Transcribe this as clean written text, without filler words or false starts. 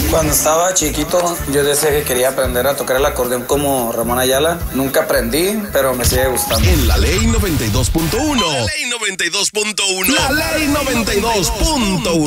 Cuando estaba chiquito, yo decía que quería aprender a tocar el acordeón como Ramón Ayala. Nunca aprendí, pero me sigue gustando. En la ley 92.1. La ley 92.1. La ley 92.1.